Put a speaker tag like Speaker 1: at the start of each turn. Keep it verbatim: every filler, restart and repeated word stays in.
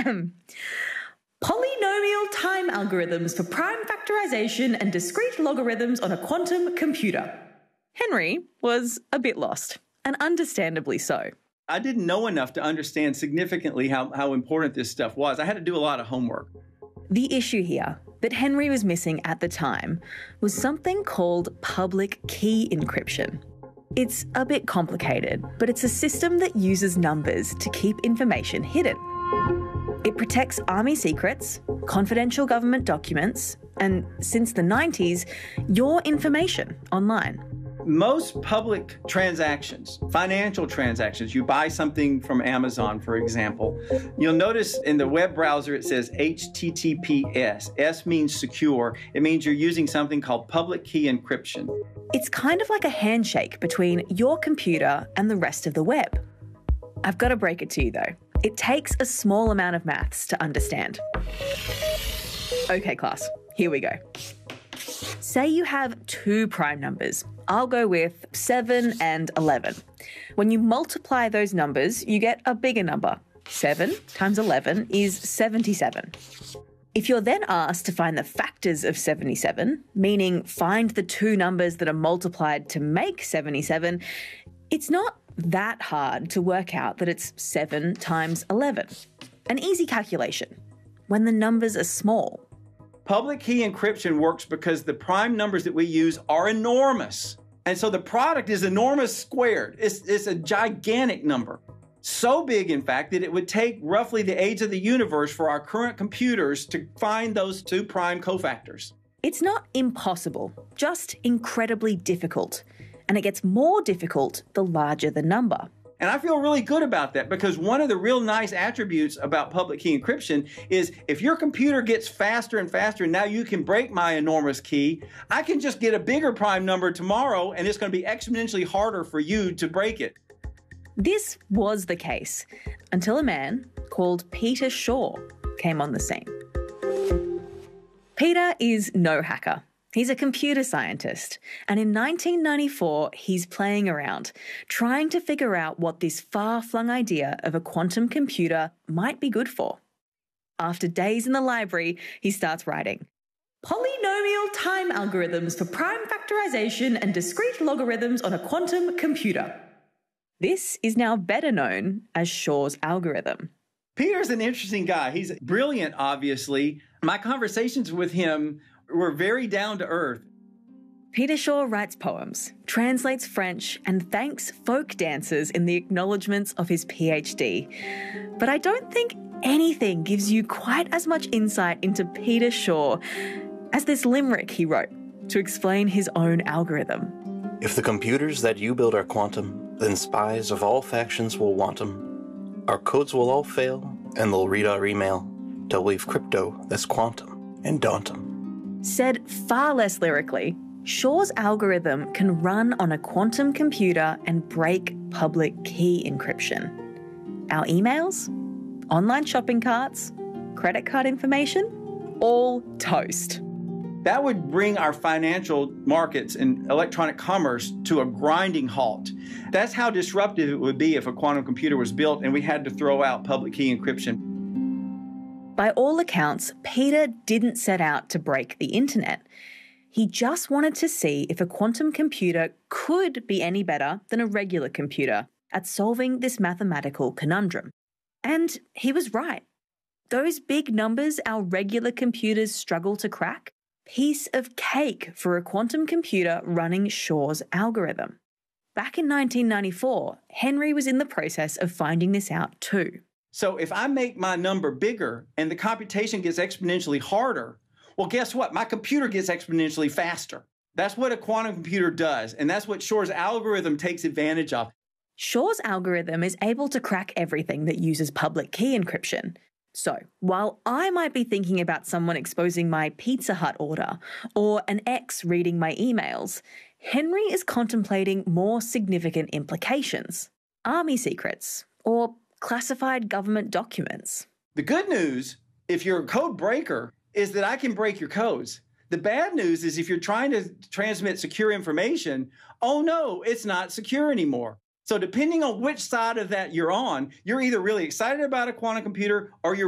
Speaker 1: Polynomial time algorithms for prime factorization and discrete logarithms on a quantum computer. Henry was a bit lost, and understandably so.
Speaker 2: I didn't know enough to understand significantly how, how important this stuff was. I had to do a lot of homework.
Speaker 1: The issue here that Henry was missing at the time was something called public key encryption. It's a bit complicated, but it's a system that uses numbers to keep information hidden. It protects army secrets, confidential government documents, and since the nineties, your information online.
Speaker 2: Most public transactions, financial transactions, you buy something from Amazon, for example, you'll notice in the web browser it says H T T P S. S means secure. It means you're using something called public key encryption.
Speaker 1: It's kind of like a handshake between your computer and the rest of the web. I've got to break it to you though. It takes a small amount of maths to understand. Okay, class, here we go. Say you have two prime numbers. I'll go with seven and eleven. When you multiply those numbers, you get a bigger number. seven times eleven is seventy-seven. If you're then asked to find the factors of seventy-seven, meaning find the two numbers that are multiplied to make seventy-seven, it's not that hard to work out that it's seven times eleven. An easy calculation when the numbers are small.
Speaker 2: Public key encryption works because the prime numbers that we use are enormous. And so the product is enormous squared. It's, it's a gigantic number. So big, in fact, that it would take roughly the age of the universe for our current computers to find those two prime cofactors.
Speaker 1: It's not impossible, just incredibly difficult. And it gets more difficult the larger the number.
Speaker 2: And I feel really good about that because one of the real nice attributes about public key encryption is if your computer gets faster and faster and now you can break my enormous key, I can just get a bigger prime number tomorrow and it's going to be exponentially harder for you to break it.
Speaker 1: This was the case until a man called Peter Shor came on the scene. Peter is no hacker. He's a computer scientist, and in nineteen ninety-four, he's playing around, trying to figure out what this far-flung idea of a quantum computer might be good for. After days in the library, he starts writing, Polynomial time algorithms for prime factorization and discrete logarithms on a quantum computer. This is now better known as Shor's algorithm.
Speaker 2: Peter's an interesting guy. He's brilliant, obviously. My conversations with him were very down to earth.
Speaker 1: Peter Shor writes poems, translates French, and thanks folk dancers in the acknowledgements of his PhD. But I don't think anything gives you quite as much insight into Peter Shor as this limerick he wrote to explain his own algorithm.
Speaker 3: If the computers that you build are quantum, then spies of all factions will want 'em. Our codes will all fail, and they'll read our email till we've crypto that's quantum and daunt 'em.
Speaker 1: Said far less lyrically, Shor's algorithm can run on a quantum computer and break public key encryption. Our emails, online shopping carts, credit card information, all toast.
Speaker 2: That would bring our financial markets and electronic commerce to a grinding halt. That's how disruptive it would be if a quantum computer was built and we had to throw out public key encryption.
Speaker 1: By all accounts, Peter didn't set out to break the internet. He just wanted to see if a quantum computer could be any better than a regular computer at solving this mathematical conundrum. And he was right. Those big numbers our regular computers struggle to crack, piece of cake for a quantum computer running Shor's algorithm. Back in nineteen ninety-four, Henry was in the process of finding this out too.
Speaker 2: So if I make my number bigger and the computation gets exponentially harder, well, guess what? My computer gets exponentially faster. That's what a quantum computer does, and that's what Shor's algorithm takes advantage of.
Speaker 1: Shor's algorithm is able to crack everything that uses public key encryption. So, while I might be thinking about someone exposing my Pizza Hut order or an ex reading my emails, Henry is contemplating more significant implications. Army secrets or classified government documents.
Speaker 2: The good news, if you're a code breaker, is that I can break your codes. The bad news is if you're trying to transmit secure information, oh no, it's not secure anymore. So depending on which side of that you're on, you're either really excited about a quantum computer or you're